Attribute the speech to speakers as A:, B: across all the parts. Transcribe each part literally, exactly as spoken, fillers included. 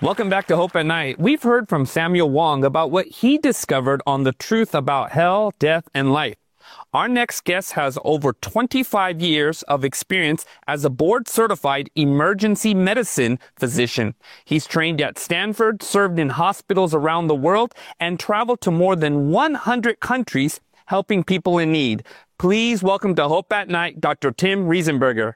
A: Welcome back to Hope at Night. We've heard from Samuel Wong about what he discovered on the truth about hell, death, and life. Our next guest has over twenty-five years of experience as a board-certified emergency medicine physician. He's trained at Stanford, served in hospitals around the world, and traveled to more than one hundred countries helping people in need. Please welcome to Hope at Night, Doctor Tim Riesenberger.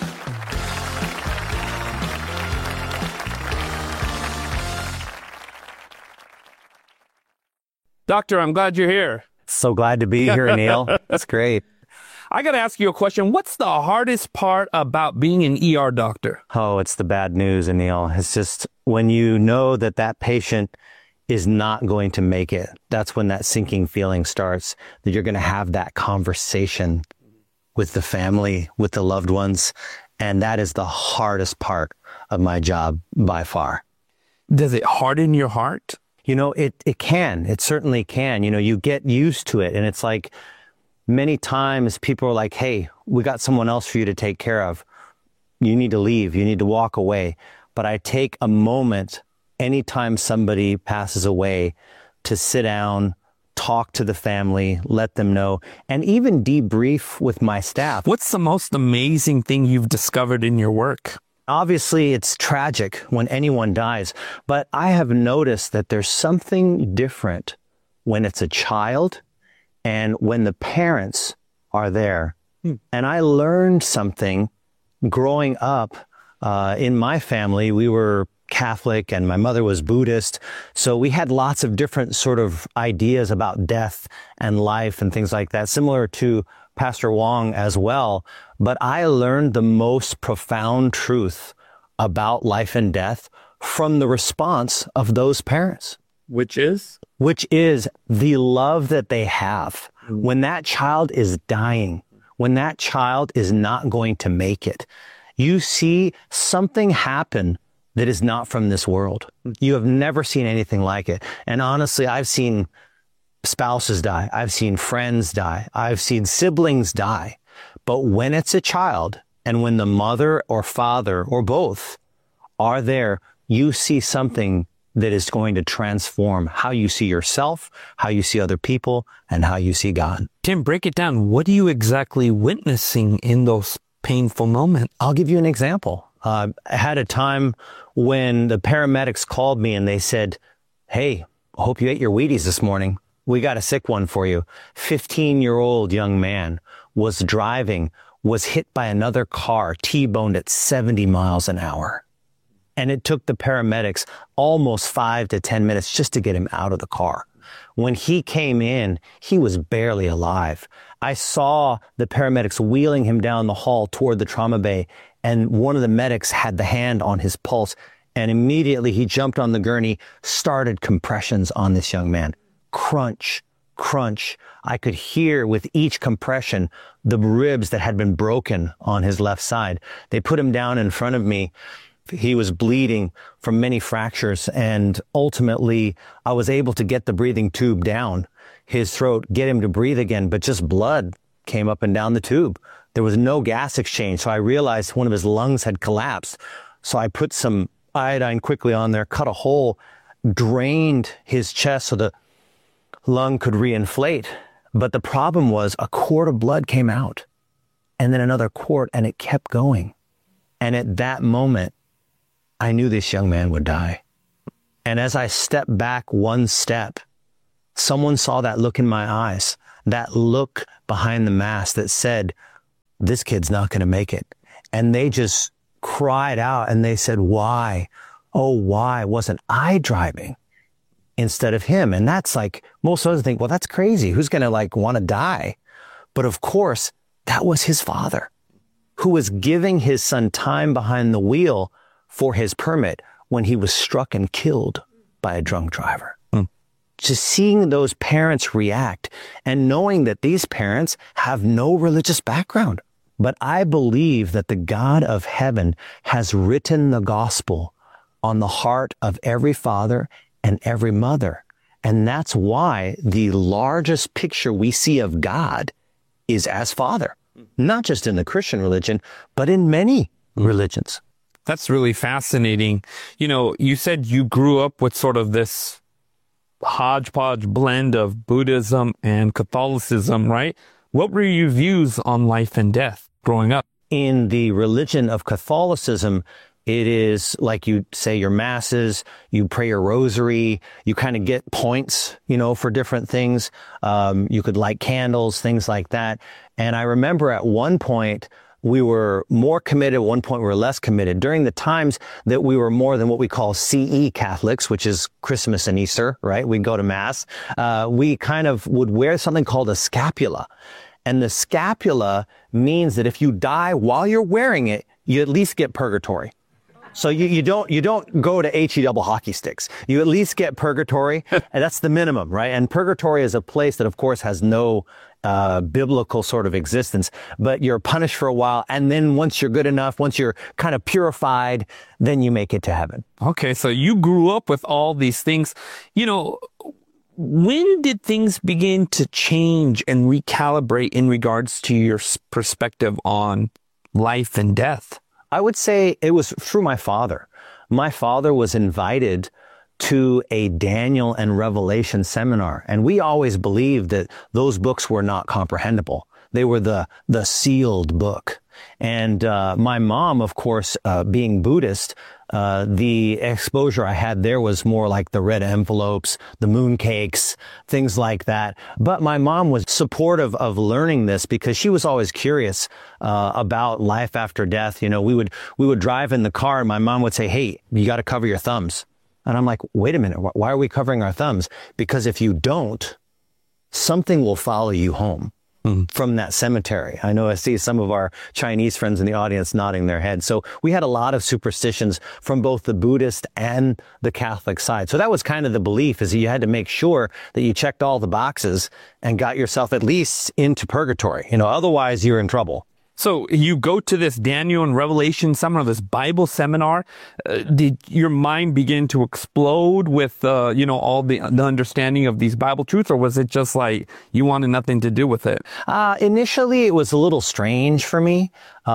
A: Doctor, I'm glad you're here.
B: So glad to be here, Neil. That's great.
A: I got to ask you a question. What's the hardest part about being an E R doctor?
B: Oh, it's the bad news, Neil. It's just when you know that that patient is not going to make it, that's when that sinking feeling starts, that you're going to have that conversation with the family, with the loved ones. And that is the hardest part of my job by far.
A: Does it harden your heart?
B: You know, it, it can. It certainly can. You know, you get used to it. And it's like many times people are like, hey, we got someone else for you to take care of. You need to leave. You need to walk away. But I take a moment anytime somebody passes away to sit down, talk to the family, let them know, and even debrief with my staff.
A: What's the most amazing thing you've discovered in your work?
B: Obviously, it's tragic when anyone dies, but I have noticed that there's something different when it's a child and when the parents are there. Hmm. And I learned something growing up. Uh, in my family, we were Catholic and my mother was Buddhist. So we had lots of different sort of ideas about death and life and things like that, similar to Pastor Wong as well. But I learned the most profound truth about life and death from the response of those parents.
A: Which is?
B: Which is the love that they have. Mm. When that child is dying, when that child is not going to make it, you see something happen that is not from this world. You have never seen anything like it. And honestly, I've seen spouses die. I've seen friends die. I've seen siblings die. But when it's a child and when the mother or father or both are there, you see something that is going to transform how you see yourself, how you see other people, and how you see God.
A: Tim, break it down. What are you exactly witnessing in those painful moments?
B: I'll give you an example. Uh, I had a time when the paramedics called me and they said, hey, I hope you ate your Wheaties this morning. We got a sick one for you. fifteen-year-old young man was driving, was hit by another car, T-boned at seventy miles an hour. And it took the paramedics almost five to ten minutes just to get him out of the car. When he came in, he was barely alive. I saw the paramedics wheeling him down the hall toward the trauma bay, and one of the medics had the hand on his pulse, and immediately he jumped on the gurney, started compressions on this young man. Crunch, crunch. I could hear with each compression the ribs that had been broken on his left side. They put him down in front of me. He was bleeding from many fractures, and ultimately I was able to get the breathing tube down his throat, get him to breathe again, but just blood came up and down the tube. There was no gas exchange, so I realized one of his lungs had collapsed. So I put some iodine quickly on there, cut a hole, drained his chest so the lung could reinflate. But the problem was a quart of blood came out, and then another quart, and it kept going. And at that moment, I knew this young man would die. And as I stepped back one step, someone saw that look in my eyes, that look behind the mask that said, this kid's not going to make it. And they just cried out and they said, why? Oh, why wasn't I driving instead of him? And that's like, most others think, well, that's crazy. Who's going to like want to die? But of course, that was his father who was giving his son time behind the wheel for his permit when he was struck and killed by a drunk driver. Mm. Just seeing those parents react and knowing that these parents have no religious background. But I believe that the God of heaven has written the gospel on the heart of every father and every mother. And that's why the largest picture we see of God is as Father, not just in the Christian religion, but in many religions.
A: That's really fascinating. You know, you said you grew up with sort of this hodgepodge blend of Buddhism and Catholicism, right? What were your views on life and death growing up?
B: In the religion of Catholicism, it is like you say your masses, you pray your rosary, you kind of get points, you know, for different things. Um, you could light candles, things like that. And I remember at one point, we were more committed. At one point, we were less committed. During the times that we were more than what we call C E Catholics, which is Christmas and Easter, right? We'd go to Mass. Uh, we kind of would wear something called a scapula. And the scapula means that if you die while you're wearing it, you at least get purgatory. So you, you don't you don't go to H E double hockey sticks. You at least get purgatory, and that's the minimum, right? And purgatory is a place that, of course, has no uh, biblical sort of existence, but you're punished for a while, and then once you're good enough, once you're kind of purified, then you make it to heaven.
A: Okay, so you grew up with all these things. You know, when did things begin to change and recalibrate in regards to your perspective on life and death?
B: I would say it was through my father. My father was invited to a Daniel and Revelation seminar, and we always believed that those books were not comprehensible. They were the the sealed book. And uh, my mom, of course, uh, being Buddhist, uh, the exposure I had there was more like the red envelopes, the moon cakes, things like that. But my mom was supportive of learning this because she was always curious uh, about life after death. You know, we would we would drive in the car, and my mom would say, "Hey, you got to cover your thumbs." And I'm like, "Wait a minute, why are we covering our thumbs?" Because if you don't, something will follow you home. Mm. From that cemetery. I know I see some of our Chinese friends in the audience nodding their heads. So we had a lot of superstitions from both the Buddhist and the Catholic side. So that was kind of the belief, is that you had to make sure that you checked all the boxes and got yourself at least into purgatory. You know, otherwise you're in trouble.
A: So you go to this Daniel and Revelation seminar, this Bible seminar. Uh, did your mind begin to explode with, uh, you know, all the, the understanding of these Bible truths, or was it just like you wanted nothing to do with it?
B: Uh, initially, it was a little strange for me.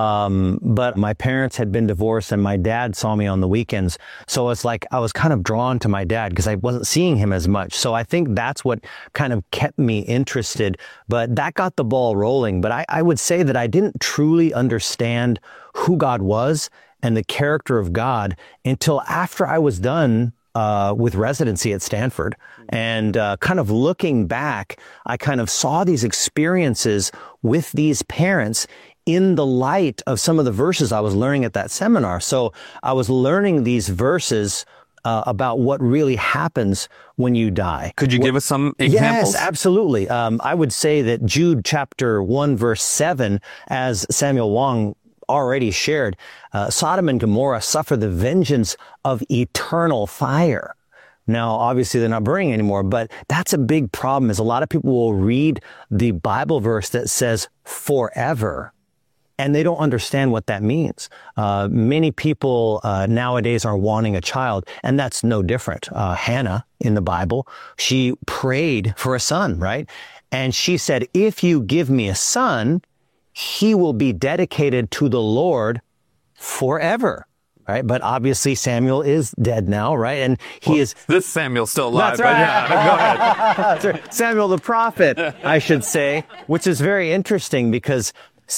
B: Um, but my parents had been divorced, and my dad saw me on the weekends. So it's like I was kind of drawn to my dad because I wasn't seeing him as much. So I think that's what kind of kept me interested. But that got the ball rolling. But I, I would say that I didn't truly understand who God was and the character of God until after I was done Uh, with residency at Stanford. And uh, kind of looking back, I kind of saw these experiences with these parents in the light of some of the verses I was learning at that seminar. So I was learning these verses uh, about what really happens when you die.
A: Could you
B: what,
A: give us some examples?
B: Yes, absolutely. Um, I would say that Jude chapter one, verse seven, as Samuel Wong already shared, uh, Sodom and Gomorrah suffer the vengeance of eternal fire. Now, obviously, they're not burning anymore, but that's a big problem, is a lot of people will read the Bible verse that says forever, and they don't understand what that means. Uh, many people uh, nowadays are wanting a child, and that's no different. Uh, Hannah in the Bible, she prayed for a son, right? And she said, if you give me a son, he will be dedicated to the Lord forever, right? But obviously Samuel is dead now, right? And he
A: well,
B: is...
A: This Samuel's still alive.
B: That's right.
A: But yeah, go ahead.
B: That's right. Samuel the prophet, I should say, which is very interesting because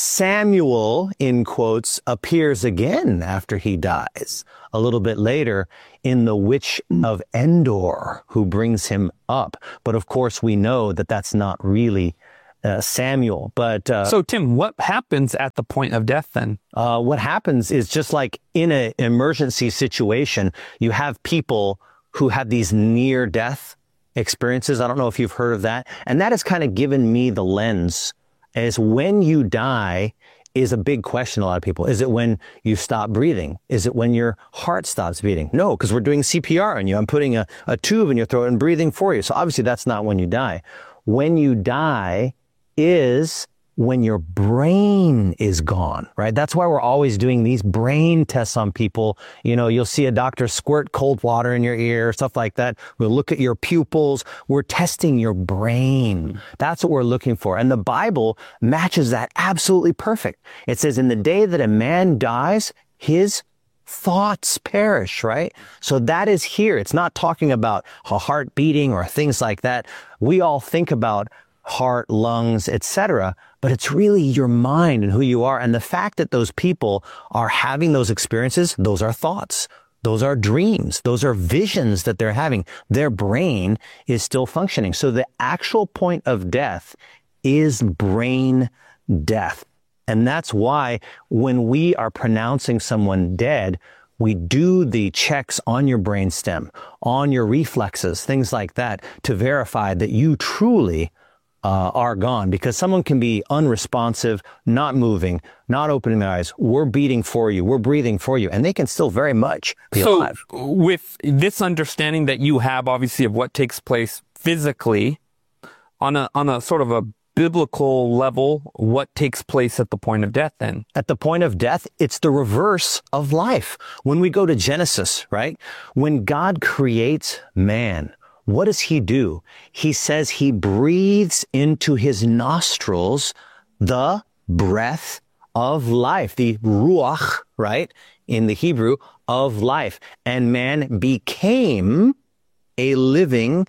B: Samuel, in quotes, appears again after he dies a little bit later in the Witch of Endor, who brings him up. But of course, we know that that's not really Uh, Samuel, but uh,
A: so Tim, what happens at the point of death then?
B: Uh, what happens is just like in an emergency situation, you have people who have these near-death experiences. I don't know if you've heard of that, and that has kind of given me the lens as when you die is a big question. A lot of people: is it when you stop breathing? Is it when your heart stops beating? No, because we're doing C P R on you. I'm putting a, a tube in your throat and breathing for you. So obviously that's not when you die. When you die is when your brain is gone, right? That's why we're always doing these brain tests on people. You know, you'll see a doctor squirt cold water in your ear, stuff like that. We'll look at your pupils. We're testing your brain. That's what we're looking for. And the Bible matches that absolutely perfect. It says, in the day that a man dies, his thoughts perish, right? So that is here. It's not talking about a heart beating or things like that. We all think about heart, lungs, et cetera, but it's really your mind and who you are. And the fact that those people are having those experiences, those are thoughts. Those are dreams. Those are visions that they're having. Their brain is still functioning. So the actual point of death is brain death. And that's why when we are pronouncing someone dead, we do the checks on your brainstem, on your reflexes, things like that, to verify that you truly uh, are gone. Because someone can be unresponsive, not moving, not opening their eyes. We're beating for you. We're breathing for you. And they can still very much be
A: so
B: alive.
A: With this understanding that you have, obviously, of what takes place physically, on a on a sort of a biblical level, what takes place at the point of death then?
B: At the point of death, it's the reverse of life. When we go to Genesis, right? When God creates man, what does he do? He says he breathes into his nostrils the breath of life, the ruach, right? In the Hebrew, of life. And man became a living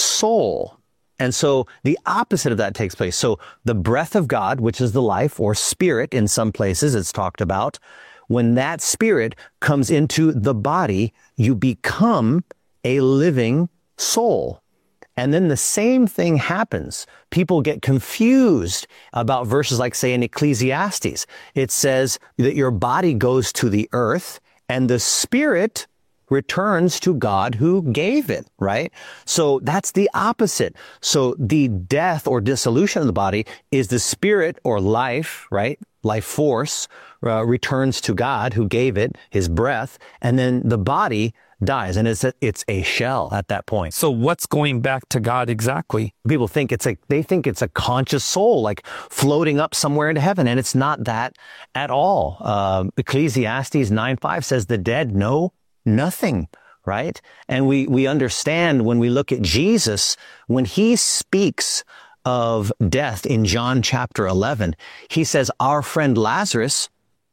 B: soul. And so the opposite of that takes place. So the breath of God, which is the life or spirit in some places it's talked about, when that spirit comes into the body, you become a living soul. And then the same thing happens. People get confused about verses like, say, in Ecclesiastes. It says that your body goes to the earth and the spirit returns to God who gave it, right? So that's the opposite. So the death or dissolution of the body is the spirit or life, right? Life force uh, returns to God who gave it, his breath, and then the body dies, and it's a, it's a shell at that point.
A: So what's going back to God exactly?
B: People think it's a, they think it's a conscious soul, like floating up somewhere into heaven, and it's not that at all. Uh, Ecclesiastes nine five says the dead know nothing, right? And we, we understand when we look at Jesus, when he speaks of death in John chapter eleven, he says, our friend Lazarus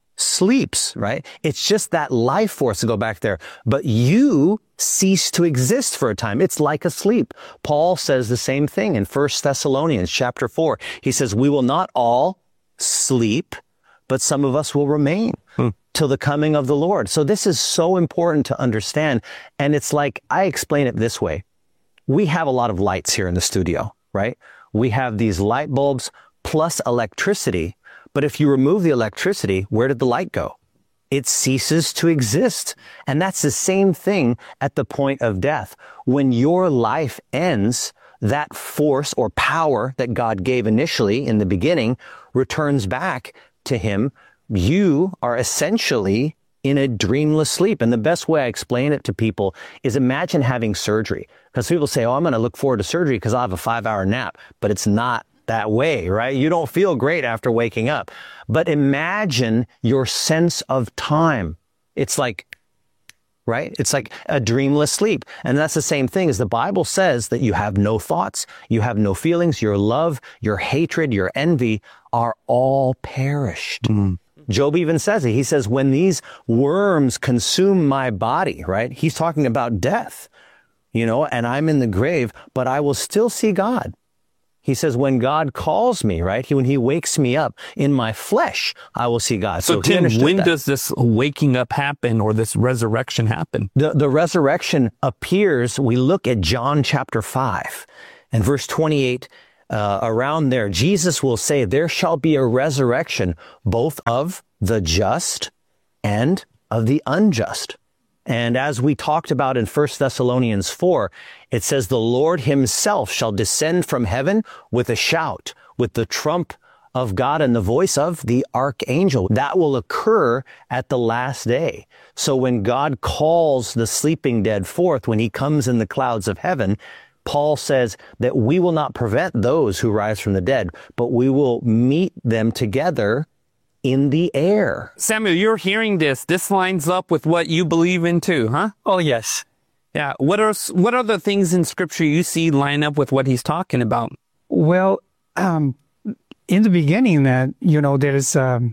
B: sleeps, right? It's just that life force to go back there. But you cease to exist for a time. It's like a sleep. Paul says the same thing in First Thessalonians chapter four. He says, we will not all sleep, but some of us will remain hmm. till the coming of the Lord. So this is so important to understand. And it's like, I explain it this way. We have a lot of lights here in the studio, right? We have these light bulbs plus electricity. But if you remove the electricity, where did the light go? It ceases to exist. And that's the same thing at the point of death. When your life ends, that force or power that God gave initially in the beginning returns back to him. You are essentially in a dreamless sleep. And the best way I explain it to people is imagine having surgery. Because people say, oh, I'm going to look forward to surgery because I'll have a five hour nap. But it's not that way, right? You don't feel great after waking up. But imagine your sense of time. It's like, right? It's like a dreamless sleep. And that's the same thing as the Bible says that you have no thoughts, you have no feelings, your love, your hatred, your envy are all perished. Mm. Job even says it. He says, when these worms consume my body, right? He's talking about death, you know, and I'm in the grave, but I will still see God. He says, when God calls me, right? He, when he wakes me up in my flesh, I will see God.
A: So,
B: so
A: Tim, when
B: that.
A: does this waking up happen or this resurrection happen?
B: The, the resurrection appears, we look at John chapter five and verse twenty-eight, uh, around there, Jesus will say, there shall be a resurrection both of the just and of the unjust. And as we talked about in First Thessalonians four, it says, the Lord himself shall descend from heaven with a shout, with the trump of God and the voice of the archangel. That will occur at the last day. So when God calls the sleeping dead forth, when he comes in the clouds of heaven, Paul says that we will not prevent those who rise from the dead, but we will meet them together in the air.
A: Samuel, you're hearing this. This lines up with what you believe in too, huh?
C: Oh, yes.
A: Yeah. What are what are the things in Scripture you see line up with what he's talking about?
C: Well, um, in the beginning, that you know, there is um,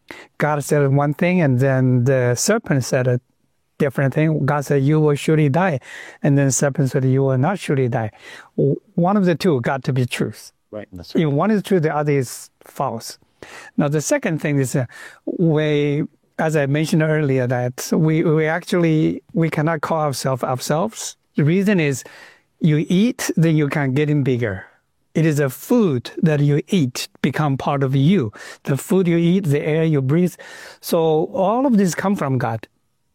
C: God said one thing, and then the serpent said a different thing. God said, you will surely die. And then the serpent said, you will not surely die. One of the two got to be truth.
B: Right. That's right.
C: If one is true, the other is false. Now, the second thing is uh, we, as I mentioned earlier, that we, we actually, we cannot call ourselves ourselves. The reason is you eat, then you can get in bigger. It is the food that you eat become part of you. The food you eat, the air you breathe. So all of this come from God.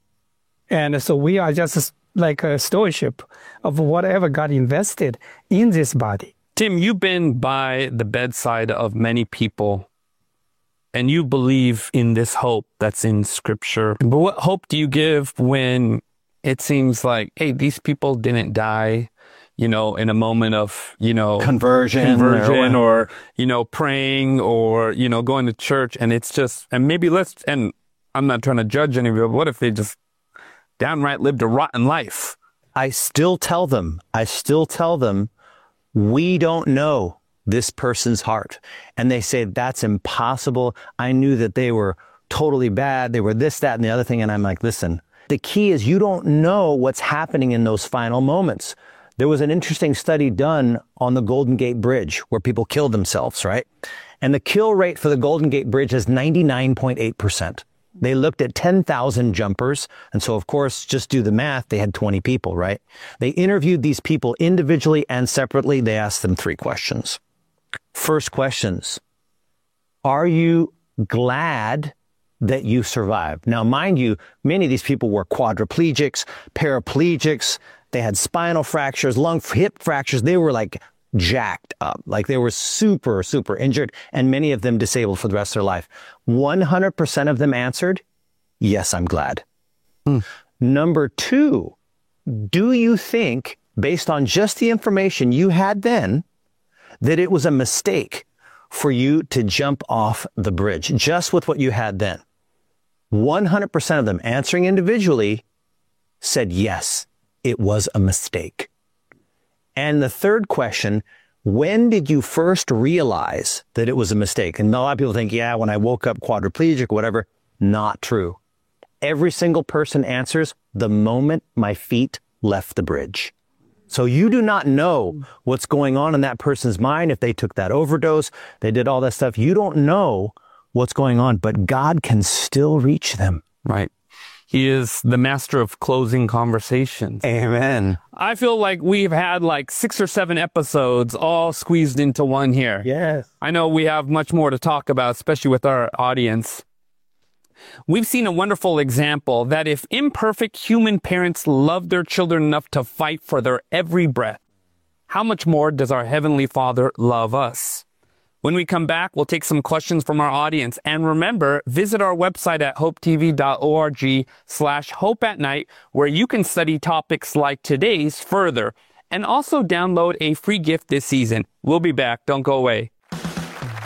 C: And so we are just like a stewardship of whatever God invested in this body.
A: Tim, you've been by the bedside of many people, and you believe in this hope that's in Scripture. But what hope do you give when it seems like, hey, these people didn't die, you know, in a moment of, you know,
B: Conversion,
A: conversion
B: or-
A: or, you know, praying or, you know, going to church, and it's just, and maybe let's, and I'm not trying to judge any of you, but what if they just downright lived a rotten life?
B: I still tell them, I still tell them, we don't know this person's heart. And they say, that's impossible. I knew that they were totally bad. They were this, that, and the other thing. And I'm like, listen, the key is you don't know what's happening in those final moments. There was an interesting study done on the Golden Gate Bridge where people killed themselves, right? And the kill rate for the Golden Gate Bridge is ninety-nine point eight percent. They looked at ten thousand jumpers. And so, of course, just do the math. They had twenty people, right? They interviewed these people individually and separately. They asked them three questions. First questions. Are you glad that you survived? Now, mind you, many of these people were quadriplegics, paraplegics. They had spinal fractures, lung, hip fractures. They were like jacked up, like they were super, super injured, and many of them disabled for the rest of their life. one hundred percent of them answered, yes, I'm glad. Hmm. Number two, do you think, based on just the information you had then, that it was a mistake for you to jump off the bridge, just with what you had then? one hundred percent of them answering individually said, yes, it was a mistake. And the third question, when did you first realize that it was a mistake? And a lot of people think, yeah, when I woke up quadriplegic, whatever. Not true. Every single person answers the moment my feet left the bridge. So you do not know what's going on in that person's mind. If they took that overdose, they did all that stuff. You don't know what's going on, but God can still reach them.
A: Right. He is the master of closing conversations.
B: Amen.
A: I feel like we've had like six or seven episodes all squeezed into one here.
B: Yes.
A: I know we have much more to talk about, especially with our audience. We've seen a wonderful example that if imperfect human parents love their children enough to fight for their every breath, how much more does our Heavenly Father love us? When we come back, we'll take some questions from our audience. And remember, visit our website at hopetv.org slash hope at night, where you can study topics like today's further and also download a free gift this season. We'll be back. Don't go away.